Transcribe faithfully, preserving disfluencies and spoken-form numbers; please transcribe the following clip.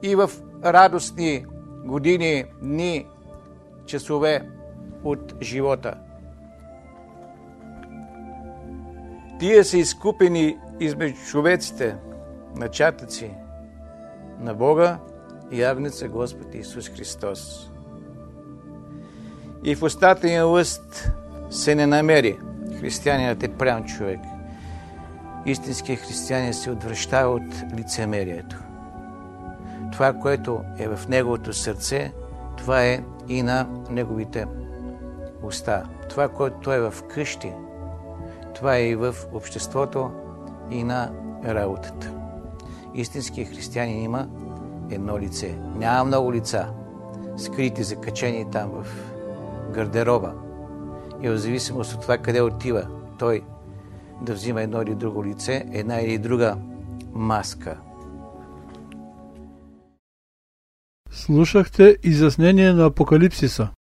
и в радостни години, дни, часове от живота. Тие са изкупени измежду човеците, начатъци на Бога и Агнеца Господ Исус Христос. И в устата им лъст се не намери. Християнинът е прям човек. Истинският християнин се отвръщава от лицемерието. Това, което е в неговото сърце, това е и на неговите уста. Това, което е в къщи, това е и в обществото, и на работата. Истинският християнин има едно лице. Няма много лица, скрити, закачени там в гардероба. И в зависимост от това къде отива той да взима едно или друго лице, една или друга маска. Слушахте изяснение на Апокалипсиса.